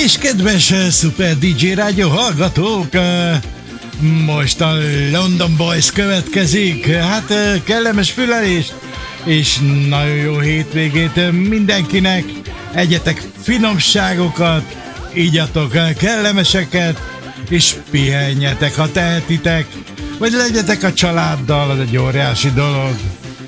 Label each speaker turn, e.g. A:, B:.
A: És kedves Super DJ Rádió hallgatók, most a London Boys következik. Hát kellemes fülelést, és nagyon jó hétvégét mindenkinek. Egyetek finomságokat, igyatok kellemeseket, és pihenjetek, ha tehetitek, vagy legyetek a családdal, az egy óriási dolog.